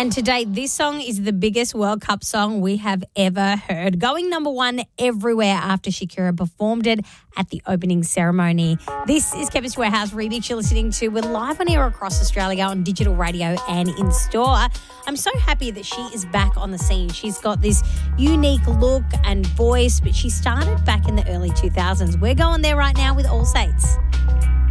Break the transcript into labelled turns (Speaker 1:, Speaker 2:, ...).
Speaker 1: And today, this song is the biggest World Cup song we have ever heard, going number one everywhere after Shakira performed it at the opening ceremony. This is Chemist Warehouse Remix you're listening to. We're live on air across Australia on digital radio and in store. I'm so happy that she is back on the scene. She's got this unique look and voice, but she started back in the early 2000s. We're going there right now with All Saints.